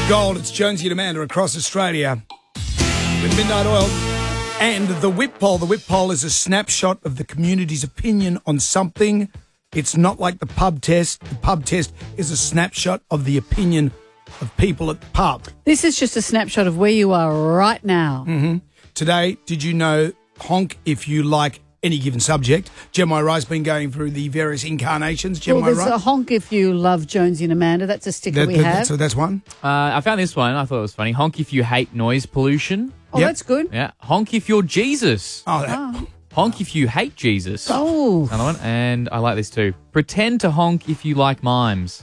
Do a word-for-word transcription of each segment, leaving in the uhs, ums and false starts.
Gold, it's Jonesy and Amanda across Australia with Midnight Oil. And the Whip Poll. The Whip Poll is a snapshot of the community's opinion on something. It's not like the pub test. The pub test is a snapshot of the opinion of people at the pub. This is just a snapshot of where you are right now. Mm-hmm. Today, did you know, honk if you like any given subject? Gemma Wright's been going through the various incarnations. Gemma Well, there's Wright. a honk if you love Jonesy and Amanda. That's a sticker That- we that- have. that's, so that's one. Uh, I found this one. I thought it was funny. Honk if you hate noise pollution. Oh, Yep. that's good. Yeah. Honk if you're Jesus. Oh, that, Honk if you hate Jesus. Oh. Another one. And I like this too. Pretend to honk if you like mimes.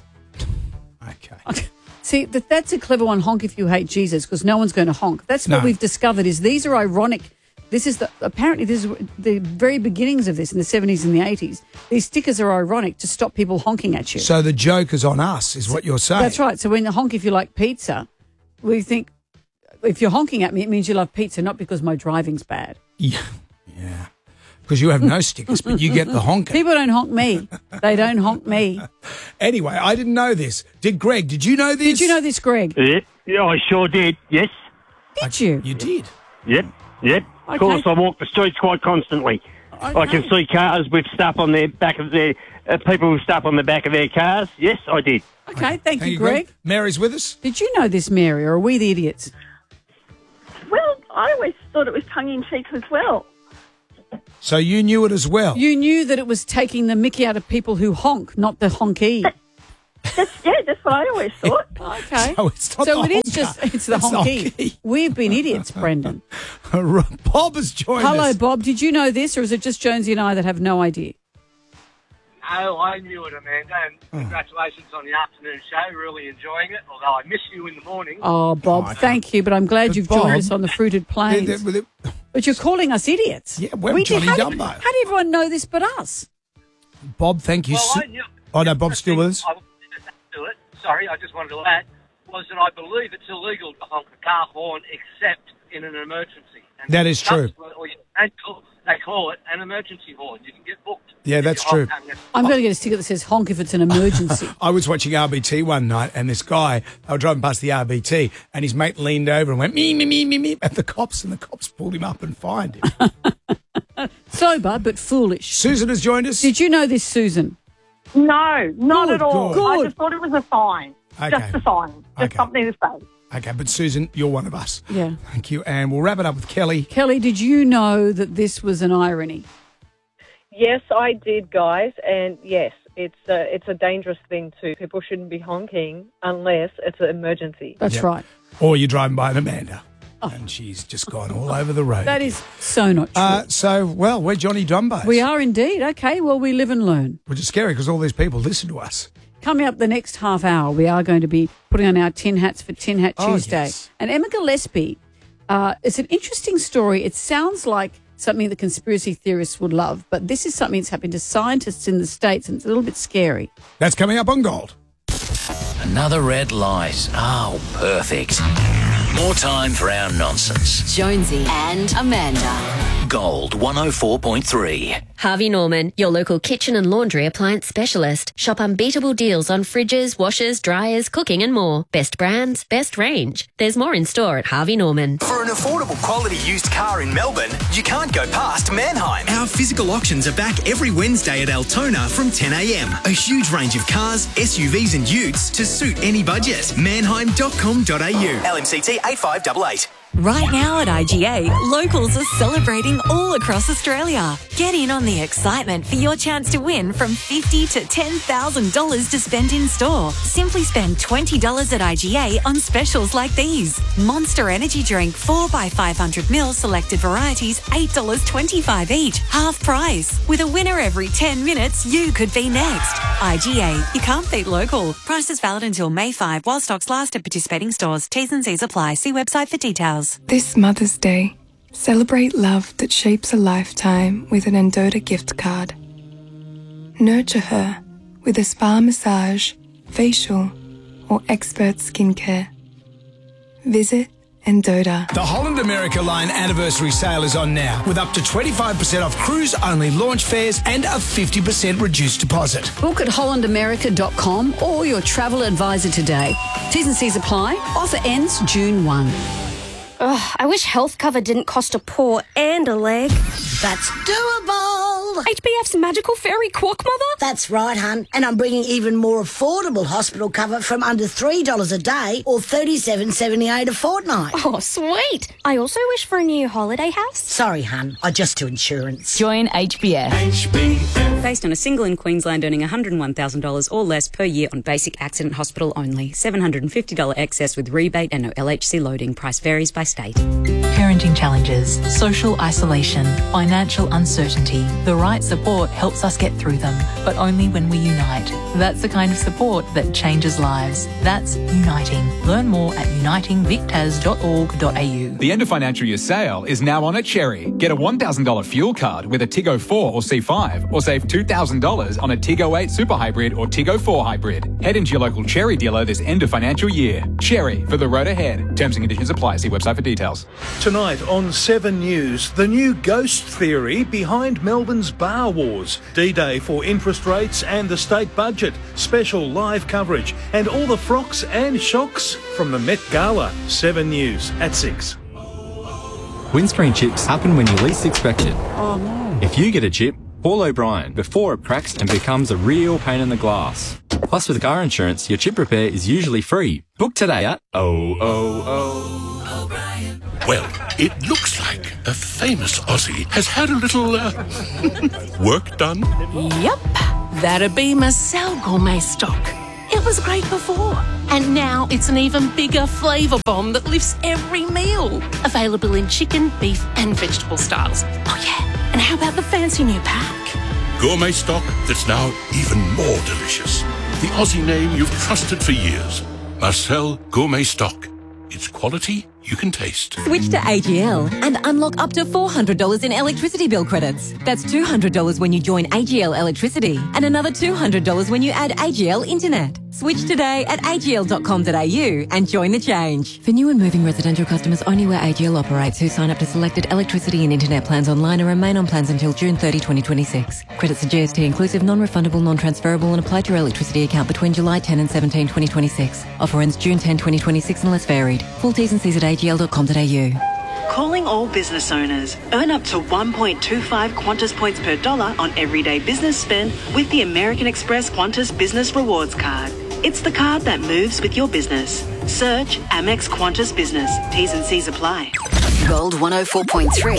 okay. See, that, that's a clever one, honk if you hate Jesus, because no one's going to honk. That's what No. we've discovered is these are ironic. This is the, apparently this is the very beginnings of this in the seventies and the eighties. These stickers are ironic to stop people honking at you. So the joke is on us, is what you're saying. That's right. So when you honk if you like pizza, we think if you're honking at me, it means you love pizza, not because my driving's bad. Yeah. Yeah. Because you have no stickers, but you get the honking. People don't honk me. They don't honk me. Anyway, I didn't know this. Did Greg, did you know this? Did you know this, Greg? Yep. Yeah, I sure did. Yes. Did you? You did. Yep. Yep. Okay. Of course, I walk the streets quite constantly. I can see cars with stuff on their back of their uh, people with stuff on the back of their cars. Yes, I did. Okay, thank, you, Greg. Mary's with us. Did you know this, Mary, or are we the idiots? Well, I always thought it was tongue-in-cheek as well. So you knew it as well. You knew that it was taking the mickey out of people who honk, not the honky. That's, yeah, that's what I always thought. Okay. So it's not So the it is honker. just, it's the It's the honky. honky. We've been idiots, Brendan. Bob has joined Hello, us. Bob. Did you know this, or is it just Jonesy and I that have no idea? No, I knew it, Amanda, and congratulations on the afternoon show. Really enjoying it, although I miss you in the morning. Oh, Bob, Oh, thank you, but I'm glad But you've Bob- joined us on the fruited plains. They- they- they- But you're calling us idiots. Yeah, we're We did- Johnny how did- Dumbo. How did everyone know this but us? Bob, thank you. Well, so- I knew... Oh, no, Bob's still with us. I do it. Sorry, I just wanted to add, was that I believe it's illegal to honk a car horn except in an emergency. And That is true. Or you, they, call, they call it an emergency horn. You can get booked. Yeah, if that's you true. honk having a- I'm going to get a sticker that says honk if it's an emergency. I was watching R B T one night, and this guy, they were driving past the R B T, and his mate leaned over and went, me, me, me, me, me, at the cops, and the cops pulled him up and fined him. Sober but foolish. Susan has joined us. Did you know this, Susan? No, not Good, at all. good. I Good. just thought it was a fine. Okay. Just a fine. Just Okay. something to say. Okay, but Susan, you're one of us. Yeah. Thank you. And we'll wrap it up with Kelly. Kelly, did you know that this was an irony? Yes, I did, guys, and yes, it's a, it's a dangerous thing too. People shouldn't be honking unless it's an emergency. That's Yep. right. Or you're driving by an Amanda, and she's just gone all over the road. That is so not true. Uh, so, well, we're Johnny Dumbo. we are indeed. Okay, well, we live and learn. Which is scary because all these people listen to us. Coming up the next half hour, we are going to be putting on our tin hats for Tin Hat Oh, Tuesday. yes. And Emma Gillespie, uh, it's an interesting story. It sounds like something that conspiracy theorists would love, but this is something that's happened to scientists in the States, and it's a little bit scary. That's coming up on Gold. Another red light. Oh, perfect. More time for our nonsense. Jonesy and Amanda. Gold one oh four point three. Harvey Norman, your local kitchen and laundry appliance specialist. Shop unbeatable deals on fridges, washers, dryers, cooking and more. Best brands, best range. There's more in store at Harvey Norman. For an affordable quality used car in Melbourne, you can't go past Mannheim. Our physical auctions are back every Wednesday at Altona from ten a m. A huge range of cars, S U Vs and utes to suit any budget. Mannheim dot com dot a u. L M C T eight five eight eight. Right now at I G A, locals are celebrating all across Australia. Get in on the excitement for your chance to win from fifty dollars to ten thousand dollars to spend in store. Simply spend twenty dollars at I G A on specials like these. Monster Energy Drink four by five hundred milliliters selected varieties, eight dollars twenty-five each, half price. With a winner every ten minutes, you could be next. I G A, you can't beat local. Prices valid until May fifth while stocks last at participating stores. T's and C's apply. See website for details. This Mother's Day, celebrate love that shapes a lifetime with an Endota gift card. Nurture her with a spa massage, facial, or expert skincare. Visit Endota. The Holland America Line anniversary sale is on now, with up to twenty-five percent off cruise-only launch fares and a fifty percent reduced deposit. Book at holland america dot com or your travel advisor today. T's and C's apply. Offer ends June first. Ugh, I wish health cover didn't cost a paw and a leg. That's doable. H B F's magical fairy quack mother? That's right, hun. And I'm bringing even more affordable hospital cover from under three dollars a day or thirty-seven dollars seventy-eight a fortnight. Oh, sweet. I also wish for a new holiday house. Sorry, hun. I just do insurance. Join H B F. H B F. Based on a single in Queensland earning one hundred one thousand dollars or less per year on basic accident hospital only. seven hundred fifty dollars excess with rebate and no L H C loading. Price varies by state. Parenting challenges, social isolation, financial uncertainty. The right support helps us get through them, but only when we unite. That's the kind of support that changes lives. That's Uniting. Learn more at uniting vic t a s dot org dot a u. The end of financial year sale is now on at Cherry. Get a one thousand dollars fuel card with a Tiggo four or C five, or save two thousand dollars on a Tiggo eight Super Hybrid or Tiggo four Hybrid. Head into your local Cherry dealer this end of financial year. Cherry, for the road ahead. Terms and conditions apply. See website for details. Tonight on Seven News, the new ghost theory behind Melbourne's bar wars. D-Day for interest rates and the state budget. Special live coverage and all the frocks and shocks from the Met Gala. Seven News at six. Windscreen chips happen when you least expect it. Oh no. If you get a chip, call O'Brien before it cracks and becomes a real pain in the glass. Plus, with car insurance, your chip repair is usually free. Book today at oh oh oh. Well, it looks like a famous Aussie has had a little uh, work done. Yep, that'd be Marcel Gourmet Stock. It was great before, and now it's an even bigger flavour bomb that lifts every meal. Available in chicken, beef and vegetable styles. Oh yeah, and how about the fancy new pack? Gourmet Stock that's now even more delicious. The Aussie name you've trusted for years. Marcel Gourmet Stock. It's quality you can taste. Switch to A G L and unlock up to four hundred dollars in electricity bill credits. That's two hundred dollars when you join A G L Electricity and another two hundred dollars when you add A G L Internet. Switch today at a g l dot com dot a u and join the change. For new and moving residential customers only where A G L operates who sign up to selected electricity and internet plans online and remain on plans until June thirtieth, twenty twenty-six. Credits are G S T inclusive, non-refundable, non-transferable and apply to your electricity account between July tenth and seventeenth, twenty twenty-six. Offer ends June tenth, twenty twenty-six unless varied. Full T's and C's at a g l dot com dot a u. Calling all business owners. Earn up to one point two five Qantas points per dollar on everyday business spend with the American Express Qantas Business Rewards Card. It's the card that moves with your business. Search Amex Qantas Business. T's and C's apply. Gold one oh four point three.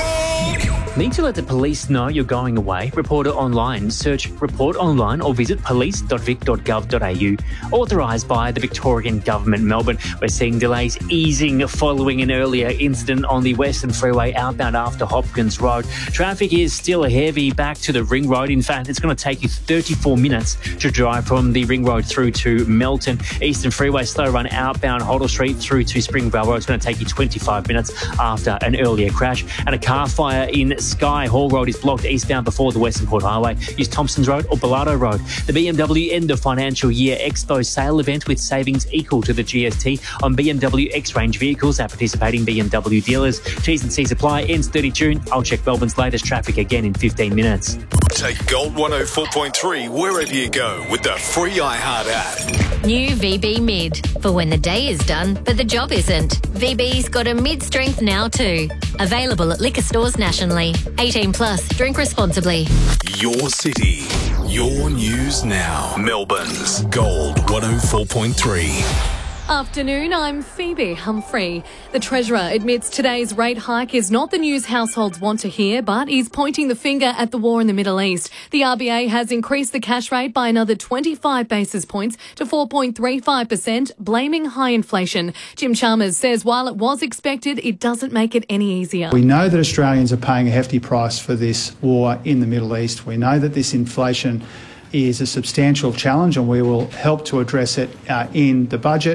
Need to let the police know you're going away? Report it online. Search Report Online or visit police dot vic dot gov dot a u. Authorised by the Victorian Government, Melbourne. We're seeing delays easing following an earlier incident on the Western Freeway outbound after Hopkins Road. Traffic is still heavy back to the Ring Road. In fact, it's going to take you thirty-four minutes to drive from the Ring Road through to Melton. Eastern Freeway slow run outbound Hoddle Street through to Springvale Road. It's going to take you twenty-five minutes after an earlier crash. And a car fire in Sky Hall Road is blocked eastbound before the Western Port Highway. Use Thompsons Road or Bellardo Road. The B M W End of Financial Year Expo sale event with savings equal to the G S T on B M W X-Range vehicles at participating B M W dealers. T's and C's apply. Ends thirtieth of June. I'll check Melbourne's latest traffic again in fifteen minutes. Take Gold one oh four point three wherever you go with the free iHeart app. New V B Mid. For when the day is done, but the job isn't. V B's got a mid-strength now too. Available at liquor stores nationally. eighteen plus. Drink responsibly. Your city. Your news now. Melbourne's Gold one oh four point three. Afternoon, I'm Phoebe Humphrey. The Treasurer admits today's rate hike is not the news households want to hear, but is pointing the finger at the war in the Middle East. The R B A has increased the cash rate by another twenty-five basis points to four point three five percent, blaming high inflation. Jim Chalmers says while it was expected, it doesn't make it any easier. We know that Australians are paying a hefty price for this war in the Middle East. We know that this inflation is a substantial challenge and we will help to address it uh, in the budget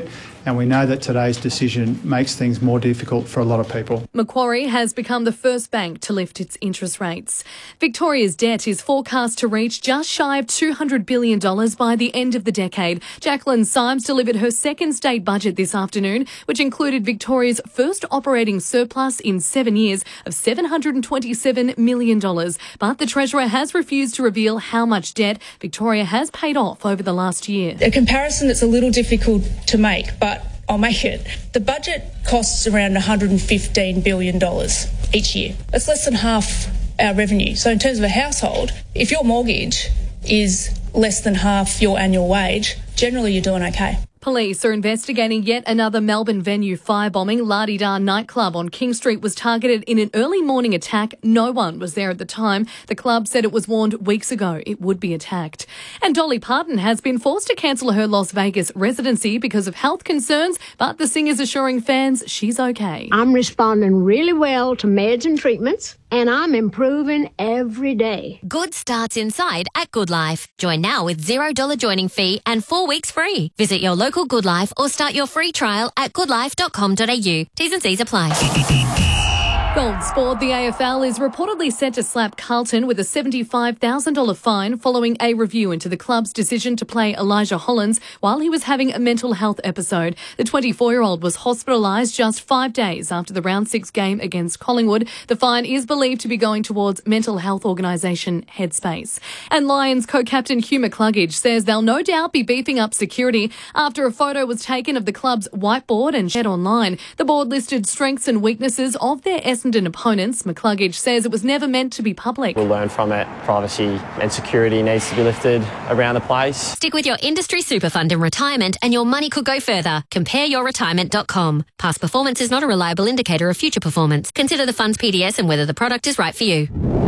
and we know that today's decision makes things more difficult for a lot of people. Macquarie has become the first bank to lift its interest rates. Victoria's debt is forecast to reach just shy of two hundred billion dollars by the end of the decade. Jacqueline Symes delivered her second state budget this afternoon, which included Victoria's first operating surplus in seven years of seven hundred twenty-seven million dollars. But the Treasurer has refused to reveal how much debt Victoria has paid off over the last year. A comparison that's a little difficult to make, but I'll make it. The budget costs around one hundred fifteen billion dollars each year. That's less than half our revenue. So in terms of a household, if your mortgage is less than half your annual wage, generally you're doing okay. Police are investigating yet another Melbourne venue firebombing. La-di-da nightclub on King Street was targeted in an early morning attack. No one was there at the time. The club said it was warned weeks ago it would be attacked. And Dolly Parton has been forced to cancel her Las Vegas residency because of health concerns, but the singer's assuring fans she's okay. I'm responding really well to meds and treatments, and I'm improving every day. Good starts inside at Good Life. Join now with zero dollar joining fee and four weeks free. Visit your local Good Life or start your free trial at good life dot com dot a u. T's and C's apply. Gold Sport, the A F L, is reportedly set to slap Carlton with a seventy-five thousand dollars fine following a review into the club's decision to play Elijah Hollins while he was having a mental health episode. The twenty-four-year-old was hospitalised just five days after the round six game against Collingwood. The fine is believed to be going towards mental health organisation Headspace. And Lions co-captain Hugh McCluggage says they'll no doubt be beefing up security after a photo was taken of the club's whiteboard and shared online. The board listed strengths and weaknesses of their Essendon opponents. McCluggage says it was never meant to be public. We'll learn from it. Privacy and security needs to be lifted around the place. Stick with your industry super fund in retirement and your money could go further. compare your retirement dot com. Past performance is not a reliable indicator of future performance. Consider the fund's P D S and whether the product is right for you.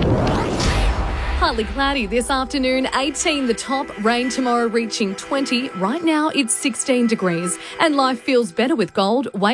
Partly cloudy this afternoon, eighteen the top, rain tomorrow reaching twenty. Right now it's sixteen degrees and life feels better with gold. Wait